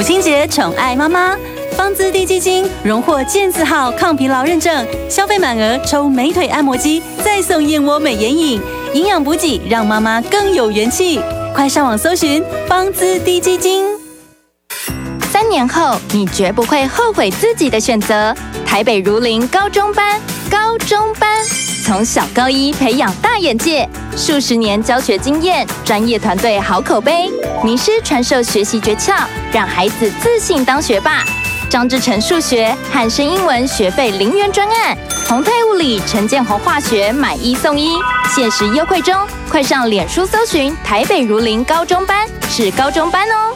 母亲节宠爱妈妈，方姿滴基金荣获健字号抗疲劳认证，消费满额抽美腿按摩机，再送燕窝美眼影，营养补给让妈妈更有元气。快上网搜寻方姿滴基金。 3年后，你绝不会后悔自己的选择。台北如林高中班，从小高一培养大眼界，数十年教学经验，专业团队好口碑，名师传授学习诀窍，让孩子自信当学霸。张志成数学、汉声英文学费0元专案，宏泰物理、陈建宏化学买1送1，限时优惠中，快上脸书搜寻台北如林高中班，是高中班哦。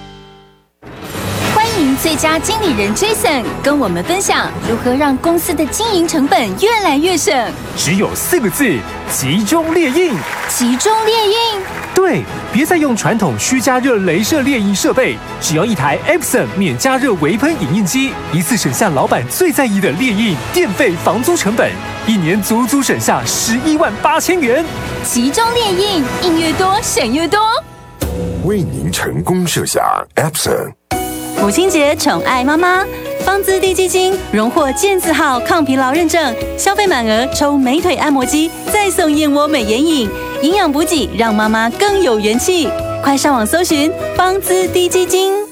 欢迎最佳经理人 Jason 跟我们分享如何让公司的经营成本越来越省。 只有4个字：集中列印。 集中列印。 对，别再用传统虚加热雷射列印设备，只要一台 Epson 免加热微喷影印机，一次省下老板最在意的列印、电费、房租成本，1年足足省下118000元。 集中列印，印越多省越多。 为您成功设下 Epson。 母亲节宠爱妈妈，方姿滴基金荣获健字号抗疲劳认证，消费满额抽美腿按摩机，再送燕窝美眼影，营养补给让妈妈更有元气。快上网搜寻方姿滴基金。